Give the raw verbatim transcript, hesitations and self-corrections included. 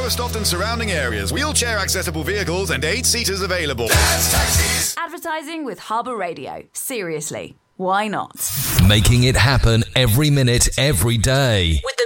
Lowestoft and surrounding areas. Wheelchair accessible vehicles and eight seaters available. Dad's Taxis. Advertising with Harbour Radio. Seriously, why not? Making it happen every minute, every day. With